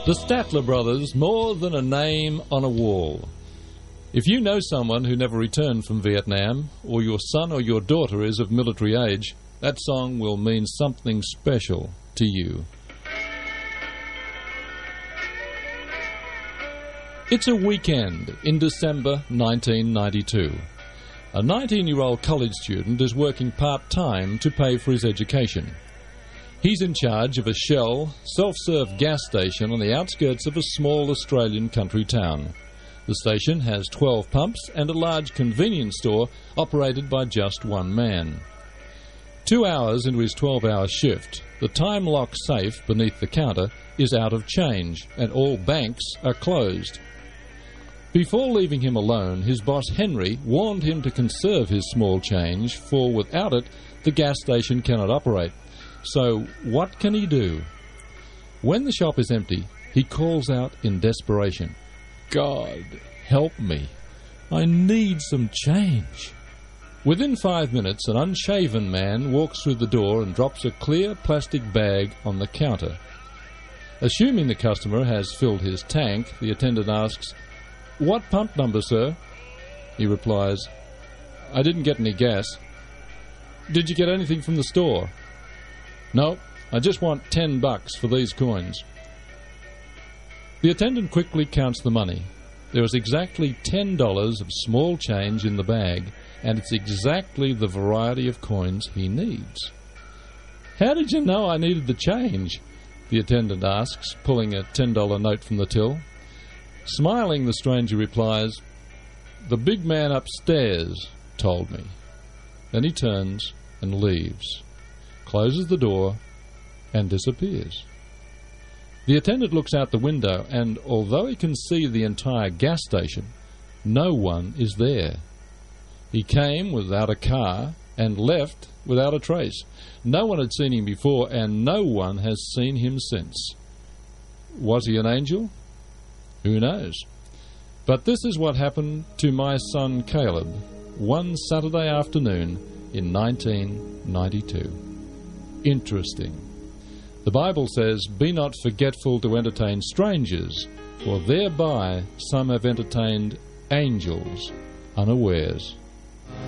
The Statler brothers, more than a name on a wall. If you know someone who never returned from Vietnam, or your son or your daughter is of military age, that song will mean something special to you. It's a weekend in December 1992. A 19-year-old college student is working part-time to pay for his education. He's in charge of a Shell self-serve gas station on the outskirts of a small Australian country town. The station has 12 pumps and a large convenience store operated by just one man. 2 hours into his 12-hour shift, the time lock safe beneath the counter is out of change and all banks are closed. Before leaving him alone, his boss Henry warned him to conserve his small change, for without it, the gas station cannot operate. So what can he do? When the shop is empty, he calls out in desperation, "God, help me. I need some change." Within 5 minutes, an unshaven man walks through the door and drops a clear plastic bag on the counter. Assuming the customer has filled his tank, the attendant asks, "What pump number, sir?" He replies, "I didn't get any gas." "Did you get anything from the store?" "No, I just want $10 for these coins." The attendant quickly counts the money. There is exactly $10 of small change in the bag, and it's exactly the variety of coins he needs. "How did you know I needed the change?" the attendant asks, pulling a $10 note from the till. Smiling, the stranger replies, "The big man upstairs told me." Then he turns and leaves, closes the door, and disappears. The attendant looks out the window, and although he can see the entire gas station, no one is there. He came without a car and left without a trace. No one had seen him before, and no one has seen him since. Was he an angel? Who knows? But this is what happened to my son Caleb one Saturday afternoon in 1992. Interesting. The Bible says, "Be not forgetful to entertain strangers, for thereby some have entertained angels unawares."